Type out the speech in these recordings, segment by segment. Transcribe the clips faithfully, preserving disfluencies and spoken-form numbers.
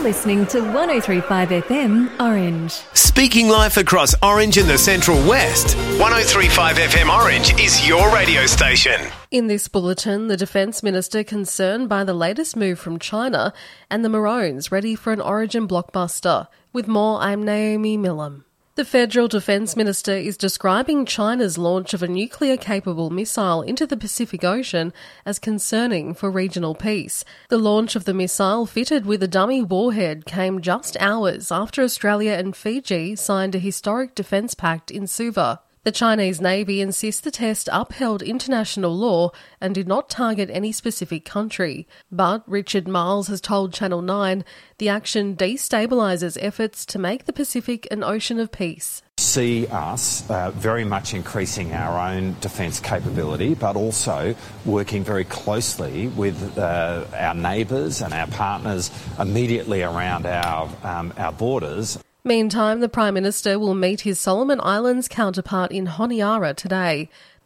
listening to one oh three point five F M Orange. Speaking life across Orange and the Central West, one oh three point five F M Orange is your radio station. In this bulletin, the Defence Minister concerned by the latest move from China and the Maroons ready for an Origin blockbuster. With more, I'm Naomi Millam. The Federal Defence Minister is describing China's launch of a nuclear-capable missile into the Pacific Ocean as concerning for regional peace. The launch of the missile fitted with a dummy warhead came just hours after Australia and Fiji signed a historic defence pact in Suva. The Chinese Navy insists the test upheld international law and did not target any specific country. But Richard Marles has told Channel nine the action destabilises efforts to make the Pacific an ocean of peace. See us uh, very much increasing our own defence capability, but also working very closely with uh, our neighbours and our partners immediately around our um, our borders. Meantime, the Prime Minister will meet his Solomon Islands counterpart in Honiara today.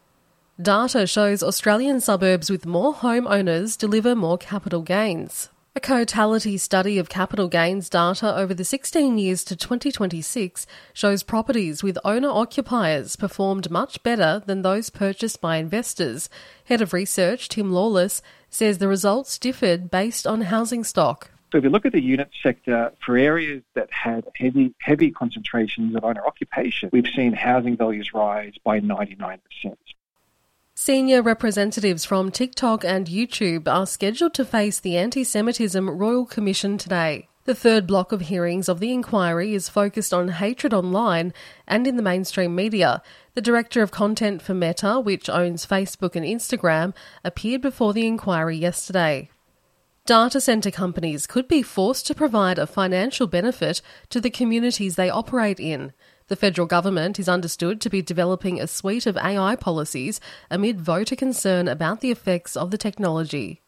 Data shows Australian suburbs with more homeowners deliver more capital gains. A Cotality study of capital gains data over the sixteen years to twenty twenty-six shows properties with owner-occupiers performed much better than those purchased by investors. Head of Research, Tim Lawless, says the results differed based on housing stock. So if you look at the unit sector, for areas that had heavy heavy concentrations of owner-occupation, we've seen housing values rise by ninety-nine percent. Senior representatives from TikTok and YouTube are scheduled to face the Anti-Semitism Royal Commission today. The third block of hearings of the inquiry is focused on hatred online and in the mainstream media. The Director of Content for Meta, which owns Facebook and Instagram, appeared before the inquiry yesterday. Data centre companies could be forced to provide a financial benefit to the communities they operate in. The federal government is understood to be developing a suite of A I policies amid voter concern about the effects of the technology.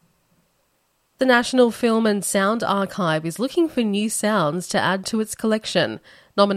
The National Film and Sound Archive is looking for new sounds to add to its collection. Nominated